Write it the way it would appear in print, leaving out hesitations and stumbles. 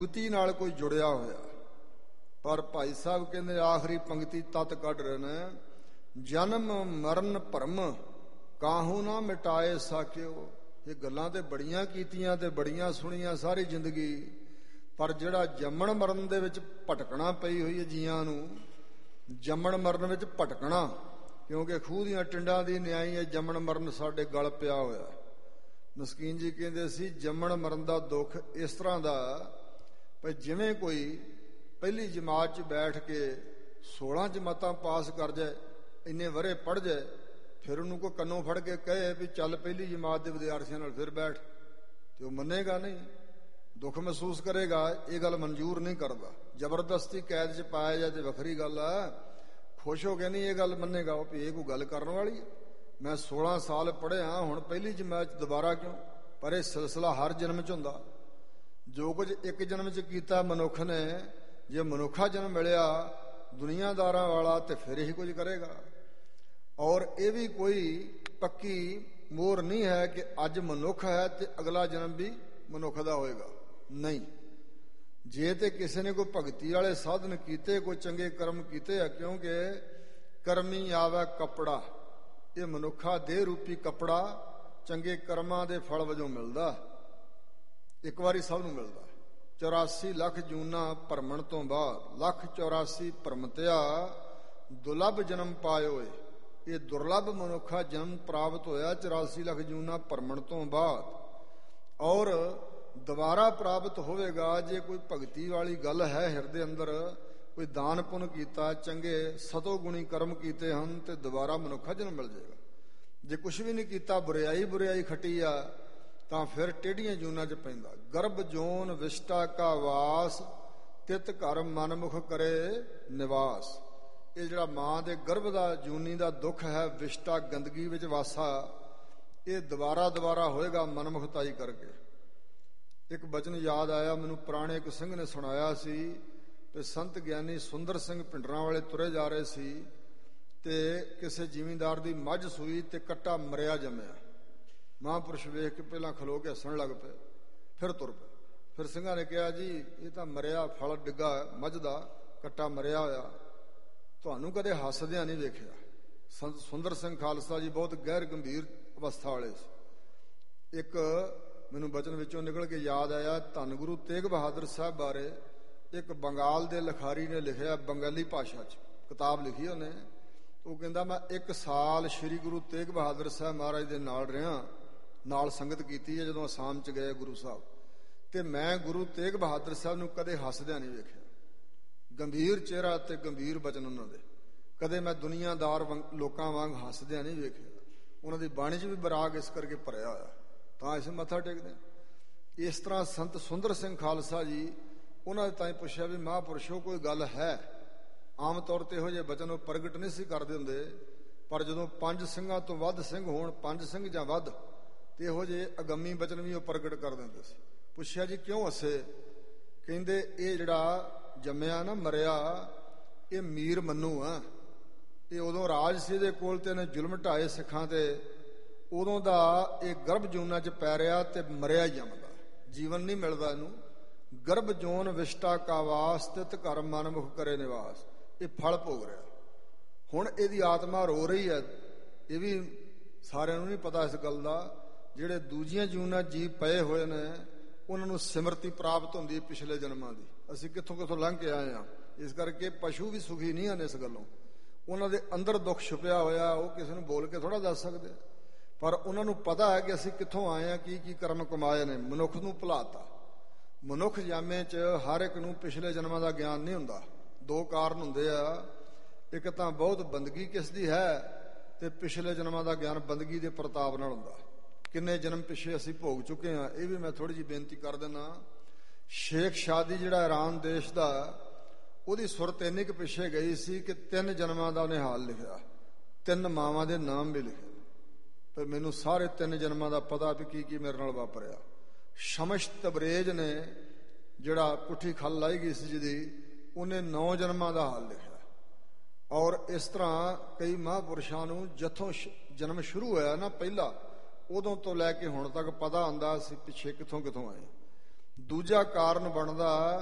ਪੰਕਤੀ ਨਾਲ ਕੋਈ ਜੁੜਿਆ ਹੋਇਆ। ਪਰ ਭਾਈ ਸਾਹਿਬ ਕਹਿੰਦੇ ਆਖਰੀ ਪੰਕਤੀ ਤਤ ਕੱਢ ਰਹੇ ਨੇ, ਜਨਮ ਮਰਨ ਭਰਮ ਕਾਹੂ ਨਾ ਮਿਟਾਏ ਸਾਕਿਓ। ਇਹ ਗੱਲਾਂ ਤੇ ਬੜੀਆਂ ਕੀਤੀਆਂ ਤੇ ਬੜੀਆਂ ਸੁਣੀਆਂ ਸਾਰੀ ਜ਼ਿੰਦਗੀ, ਪਰ ਜਿਹੜਾ ਜੰਮਣ ਮਰਨ ਦੇ ਵਿੱਚ ਭਟਕਣਾ ਪਈ ਹੋਈ ਹੈ ਜੀਆਂ ਨੂੰ, ਜੰਮਣ ਮਰਨ ਵਿੱਚ ਭਟਕਣਾ, ਕਿਉਂਕਿ ਖੂਹ ਦੀਆਂ ਟਿੰਡਾਂ ਦੀ ਨਿਆਈ ਹੈ ਜੰਮਣ ਮਰਨ ਸਾਡੇ ਗਲ ਪਿਆ ਹੋਇਆ। ਮਸਕੀਨ ਜੀ ਕਹਿੰਦੇ ਸੀ ਜੰਮਣ ਮਰਨ ਦਾ ਦੁੱਖ ਇਸ ਤਰ੍ਹਾਂ ਦਾ ਪਰ ਜਿਵੇਂ ਕੋਈ ਪਹਿਲੀ ਜਮਾਤ 'ਚ ਬੈਠ ਕੇ 16 ਜਮਾਤਾਂ ਪਾਸ ਕਰ ਜਾਏ, ਇੰਨੇ ਵਰੇ ਪੜ੍ਹ ਜਾਏ, ਫਿਰ ਉਹਨੂੰ ਕੋਈ ਕੰਨੋਂ ਫੜ ਕੇ ਕਹੇ ਵੀ ਚੱਲ ਪਹਿਲੀ ਜਮਾਤ ਦੇ ਵਿਦਿਆਰਥੀਆਂ ਨਾਲ ਫਿਰ ਬੈਠ, ਤੇ ਉਹ ਮੰਨੇਗਾ ਨਹੀਂ, ਦੁੱਖ ਮਹਿਸੂਸ ਕਰੇਗਾ। ਇਹ ਗੱਲ ਮਨਜ਼ੂਰ ਨਹੀਂ ਕਰਦਾ। ਜ਼ਬਰਦਸਤੀ ਕੈਦ 'ਚ ਪਾਇਆ ਜਾਏ ਤੇ ਵੱਖਰੀ ਗੱਲ ਆ, ਖੁਸ਼ ਹੋ ਕੇ ਨਹੀਂ ਇਹ ਗੱਲ ਮੰਨੇਗਾ ਉਹ ਵੀ ਇਹ ਕੋਈ ਗੱਲ ਕਰਨ ਵਾਲੀ ਹੈ। ਮੈਂ 16 ਸਾਲ ਪੜ੍ਹਿਆ, ਹੁਣ ਪਹਿਲੀ ਜਮਾਤ 'ਚ ਦੁਬਾਰਾ ਕਿਉਂ? ਪਰ ਇਹ ਸਿਲਸਿਲਾ ਹਰ ਜਨਮ 'ਚ ਹੁੰਦਾ। ਜੋ ਕੁਝ ਇੱਕ ਜਨਮ 'ਚ ਕੀਤਾ ਮਨੁੱਖ ਨੇ, ਜੇ ਮਨੁੱਖਾ ਜਨਮ ਮਿਲਿਆ ਦੁਨੀਆਦਾਰਾਂ ਵਾਲਾ, ਤੇ ਫਿਰ ਇਹੀ ਕੁਝ ਕਰੇਗਾ। ਔਰ ਇਹ ਵੀ ਕੋਈ ਪੱਕੀ ਮੋਹਰ ਨਹੀਂ ਹੈ ਕਿ ਅੱਜ ਮਨੁੱਖ ਹੈ ਤੇ ਅਗਲਾ ਜਨਮ ਵੀ ਮਨੁੱਖ ਦਾ ਹੋਏਗਾ, ਨਹੀਂ। ਜੇ ਤੇ ਕਿਸੇ ਨੇ ਕੋਈ ਭਗਤੀ ਵਾਲੇ ਸਾਧਨ ਕੀਤੇ, ਕੋਈ ਚੰਗੇ ਕਰਮ ਕੀਤੇ ਆ, ਕਿਉਂਕਿ ਕਰਮੀ ਆਵੇ ਕੱਪੜਾ, ਇਹ ਮਨੁੱਖਾ ਦੇਹ ਰੂਪੀ ਕੱਪੜਾ ਚੰਗੇ ਕਰਮਾਂ ਦੇ ਫਲ ਵਜੋਂ ਮਿਲਦਾ, ਇੱਕ ਵਾਰੀ ਸਭ ਨੂੰ ਮਿਲਦਾ। 84 ਲੱਖ ਜੂਨਾਂ ਭਰਮਣ ਤੋਂ ਬਾਅਦ, 1,84 ਭਰਮਤਿਆ ਦੁਰਲਭ ਜਨਮ ਪਾਇਓ। ਇਹ ਦੁਰਲਭ ਮਨੁੱਖਾ ਜਨਮ ਪ੍ਰਾਪਤ ਹੋਇਆ 84 ਲੱਖ ਜੂਨਾਂ ਭਰਮਣ ਤੋਂ ਬਾਅਦ, ਔਰ ਦੁਬਾਰਾ ਪ੍ਰਾਪਤ ਹੋਵੇਗਾ ਜੇ ਕੋਈ ਭਗਤੀ ਵਾਲੀ ਗੱਲ ਹੈ ਹਿਰਦੇ ਅੰਦਰ, ਕੋਈ ਦਾਨ ਪੁੰਨ ਕੀਤਾ, ਚੰਗੇ ਸਤੋ ਗੁਣੀ ਕਰਮ ਕੀਤੇ ਹਨ, ਤੇ ਦੁਬਾਰਾ ਮਨੁੱਖਾ ਜਨਮ ਮਿਲ ਜਾਏਗਾ। ਜੇ ਕੁਛ ਵੀ ਨਹੀਂ ਕੀਤਾ, ਬੁਰਿਆਈ ਖੱਟੀ ਆ, ਤਾਂ ਫਿਰ ਟੇਢੀਆਂ ਜੂਨਾਂ 'ਚ ਪੈਂਦਾ। ਗਰਭ ਜੋਨ ਵਿਸ਼ਟਾ ਕਾ ਵਾਸ, ਤਿਤ ਘਰ ਮਨਮੁਖ ਕਰੇ ਨਿਵਾਸ। ਇਹ ਜਿਹੜਾ ਮਾਂ ਦੇ ਗਰਭ ਦਾ ਜੂਨੀ ਦਾ ਦੁੱਖ ਹੈ, ਵਿਸ਼ਟਾ ਗੰਦਗੀ ਵਿੱਚ ਵਾਸਾ, ਇਹ ਦੁਬਾਰਾ ਹੋਏਗਾ ਮਨਮੁਖਤਾਈ ਕਰਕੇ। ਇੱਕ ਬਚਨ ਯਾਦ ਆਇਆ ਮੈਨੂੰ, ਪੁਰਾਣੇ ਇੱਕ ਸਿੰਘ ਨੇ ਸੁਣਾਇਆ ਸੀ ਕਿ ਸੰਤ ਗਿਆਨੀ ਸੁੰਦਰ ਸਿੰਘ ਪਿੰਡਰਾਂ ਵਾਲੇ ਤੁਰੇ ਜਾ ਰਹੇ ਸੀ, ਤੇ ਕਿਸੇ ਜ਼ਿਮੀਂਦਾਰ ਦੀ ਮੱਝ ਸੂਈ ਤੇ ਕੱਟਾ ਮਰਿਆ ਜੰਮਿਆ। ਮਹਾਂਪੁਰਸ਼ ਵੇਖ ਕੇ ਪਹਿਲਾਂ ਖਲੋ ਕੇ ਹੱਸਣ ਲੱਗ ਪਏ, ਫਿਰ ਤੁਰ ਪਏ। ਫਿਰ ਸਿੰਘਾਂ ਨੇ ਕਿਹਾ ਜੀ ਇਹ ਤਾਂ ਮਰਿਆ ਫਲ ਡਿੱਗਾ ਮੱਝ ਦਾ, ਕੱਟਾ ਮਰਿਆ ਹੋਇਆ, ਤੁਹਾਨੂੰ ਕਦੇ ਹੱਸਦਿਆਂ ਨਹੀਂ ਵੇਖਿਆ। ਸੰਤ ਸੁੰਦਰ ਸਿੰਘ ਖਾਲਸਾ ਜੀ ਬਹੁਤ ਗਹਿਰ ਗੰਭੀਰ ਅਵਸਥਾ ਵਾਲੇ ਸੀ। ਇੱਕ ਮੈਨੂੰ ਬਚਨ ਵਿੱਚੋਂ ਨਿਕਲ ਕੇ ਯਾਦ ਆਇਆ, ਧੰਨ ਗੁਰੂ ਤੇਗ ਬਹਾਦਰ ਸਾਹਿਬ ਬਾਰੇ ਇੱਕ ਬੰਗਾਲ ਦੇ ਲਿਖਾਰੀ ਨੇ ਲਿਖਿਆ, ਬੰਗਾਲੀ ਭਾਸ਼ਾ 'ਚ ਕਿਤਾਬ ਲਿਖੀ ਉਹਨੇ। ਉਹ ਕਹਿੰਦਾ ਮੈਂ 1 ਸਾਲ ਸ੍ਰੀ ਗੁਰੂ ਤੇਗ ਬਹਾਦਰ ਸਾਹਿਬ ਮਹਾਰਾਜ ਦੇ ਨਾਲ ਰਿਹਾ, ਨਾਲ ਸੰਗਤ ਕੀਤੀ ਹੈ ਜਦੋਂ ਅਸਾਮ 'ਚ ਗਏ ਗੁਰੂ ਸਾਹਿਬ, ਤੇ ਮੈਂ ਗੁਰੂ ਤੇਗ ਬਹਾਦਰ ਸਾਹਿਬ ਨੂੰ ਕਦੇ ਹੱਸਦਿਆਂ ਨਹੀਂ ਵੇਖਿਆ। ਗੰਭੀਰ ਚਿਹਰਾ ਤੇ ਗੰਭੀਰ ਬਚਨ ਉਹਨਾਂ ਦੇ, ਕਦੇ ਮੈਂ ਦੁਨੀਆਦਾਰ ਲੋਕਾਂ ਵਾਂਗ ਹੱਸਦਿਆਂ ਨਹੀਂ ਵੇਖਿਆ। ਉਹਨਾਂ ਦੀ ਬਾਣੀ 'ਚ ਵੀ ਬਰਾਗ ਇਸ ਕਰਕੇ ਭਰਿਆ ਹੋਇਆ, ਤਾਂ ਅਸੀਂ ਮੱਥਾ ਟੇਕਦੇ। ਇਸ ਤਰ੍ਹਾਂ ਸੰਤ ਸੁੰਦਰ ਸਿੰਘ ਖਾਲਸਾ ਜੀ, ਉਹਨਾਂ ਦੇ ਤਾਂ ਹੀ ਪੁੱਛਿਆ ਵੀ ਮਹਾਂਪੁਰਸ਼ੋ ਕੋਈ ਗੱਲ ਹੈ? ਆਮ ਤੌਰ ਤੇ ਇਹੋ ਜਿਹੇ ਬਚਨ ਉਹ ਪ੍ਰਗਟ ਨਹੀਂ ਸੀ ਕਰਦੇ ਹੁੰਦੇ, ਪਰ ਜਦੋਂ 5 ਸਿੰਘਾਂ ਤੋਂ ਵੱਧ ਸਿੰਘ ਹੋਣ, 5 ਸਿੰਘ ਜਾਂ ਵੱਧ, ਤੇ ਇਹੋ ਜਿਹੇ ਅਗੰਮੀ ਬਚਨ ਵੀ ਉਹ ਪ੍ਰਗਟ ਕਰ ਦਿੰਦੇ ਸੀ। ਪੁੱਛਿਆ ਜੀ ਕਿਉਂ ਹੱਸੇ? ਕਹਿੰਦੇ ਇਹ ਜਿਹੜਾ ਜੰਮਿਆ ਨਾ ਮਰਿਆ, ਇਹ ਮੀਰ ਮੰਨੂ ਆ, ਇਹ ਉਦੋਂ ਰਾਜ ਸੀ ਇਹਦੇ ਕੋਲ, ਤੇ ਇਹਨੇ ਜ਼ੁਲਮ ਢਾਏ ਸਿੱਖਾਂ ਤੇ, ਉਦੋਂ ਦਾ ਇਹ ਗਰਭ ਜੂਨਾਂ 'ਚ ਪੈ ਰਿਹਾ ਤੇ ਮਰਿਆ ਜੰਮਦਾ, ਜੀਵਨ ਨਹੀਂ ਮਿਲਦਾ ਇਹਨੂੰ। ਗਰਭ ਜੋਨ ਵਿਸ਼ਟਾ ਕਾ ਵਾਸ, ਤਿਤ ਘਰ ਮਨਮੁਖ ਕਰੇ ਨਿਵਾਸ। ਇਹ ਫਲ ਭੋਗ ਰਿਹਾ। ਹੁਣ ਇਹਦੀ ਆਤਮਾ ਰੋ ਰਹੀ ਹੈ। ਇਹ ਵੀ ਸਾਰਿਆਂ ਨੂੰ ਨਹੀਂ ਪਤਾ ਇਸ ਗੱਲ ਦਾ, ਜਿਹੜੇ ਦੂਜੀਆਂ ਜੂਨਾਂ ਜੀ ਪਏ ਹੋਏ ਨੇ ਉਹਨਾਂ ਨੂੰ ਸਿਮਰਤੀ ਪ੍ਰਾਪਤ ਹੁੰਦੀ ਹੈ ਪਿਛਲੇ ਜਨਮਾਂ ਦੀ। ਅਸੀਂ ਕਿੱਥੋਂ ਲੰਘ ਕੇ ਆਏ ਹਾਂ, ਇਸ ਕਰਕੇ ਪਸ਼ੂ ਵੀ ਸੁਖੀ ਨਹੀਂ ਹਨ ਇਸ ਗੱਲੋਂ। ਉਹਨਾਂ ਦੇ ਅੰਦਰ ਦੁੱਖ ਛੁਪਿਆ ਹੋਇਆ, ਉਹ ਕਿਸੇ ਨੂੰ ਬੋਲ ਕੇ ਥੋੜਾ ਦੱਸ ਸਕਦੇ, ਪਰ ਉਹਨਾਂ ਨੂੰ ਪਤਾ ਹੈ ਕਿ ਅਸੀਂ ਕਿੱਥੋਂ ਆਏ ਹਾਂ, ਕੀ ਕਰਮ ਕਮਾਏ ਨੇ। ਮਨੁੱਖ ਨੂੰ ਭੁਲਾਤਾ। ਮਨੁੱਖ ਜਾਮੇ 'ਚ ਹਰ ਇੱਕ ਨੂੰ ਪਿਛਲੇ ਜਨਮਾਂ ਦਾ ਗਿਆਨ ਨਹੀਂ ਹੁੰਦਾ। 2 ਕਾਰਨ ਹੁੰਦੇ ਆ, ਇੱਕ ਤਾਂ ਬਹੁਤ ਬੰਦਗੀ ਕਿਸ ਦੀ ਹੈ, ਤੇ ਪਿਛਲੇ ਜਨਮਾਂ ਦਾ ਗਿਆਨ ਬੰਦਗੀ ਦੇ ਪ੍ਰਤਾਪ ਨਾਲ ਹੁੰਦਾ। ਕਿੰਨੇ ਜਨਮ ਪਿੱਛੇ ਅਸੀਂ ਭੋਗ ਚੁੱਕੇ ਹਾਂ, ਇਹ ਵੀ ਮੈਂ ਥੋੜੀ ਜਿਹੀ ਬੇਨਤੀ ਕਰ ਦਿੰਦਾ। ਸ਼ੇਖ ਸ਼ਾਦੀ ਜਿਹੜਾ ਇਰਾਨ ਦੇਸ਼ ਦਾ, ਉਹਦੀ ਸੁਰਤ ਇੰਨੀ ਕੁ ਪਿੱਛੇ ਗਈ ਸੀ ਕਿ 3 ਜਨਮਾਂ ਦਾ ਉਹਨੇ ਹਾਲ ਲਿਖਿਆ, 3 ਮਾਵਾਂ ਦੇ ਨਾਮ ਵੀ ਲਿਖੇ, ਪਰ ਮੈਨੂੰ ਸਾਰੇ 3 ਜਨਮਾਂ ਦਾ ਪਤਾ ਵੀ ਕੀ ਮੇਰੇ ਨਾਲ ਵਾਪਰਿਆ। ਸ਼ਮਸ਼ ਤਬਰੇਜ ਨੇ ਜਿਹੜਾ ਪੁੱਠੀ ਖੱਲ ਲਾਈ ਗਈ ਸੀ ਜਿਹਦੀ, ਉਹਨੇ 9 ਜਨਮਾਂ ਦਾ ਹਾਲ ਲਿਖਿਆ। ਔਰ ਇਸ ਤਰ੍ਹਾਂ ਕਈ ਮਹਾਂਪੁਰਸ਼ਾਂ ਨੂੰ ਜਿੱਥੋਂ ਜਨਮ ਸ਼ੁਰੂ ਹੋਇਆ ਨਾ ਪਹਿਲਾ, ਉਦੋਂ ਤੋਂ ਲੈ ਕੇ ਹੁਣ ਤੱਕ ਪਤਾ ਹੁੰਦਾ ਸੀ ਪਿੱਛੇ ਕਿੱਥੋਂ ਆਏ। ਦੂਜਾ ਕਾਰਨ ਬਣਦਾ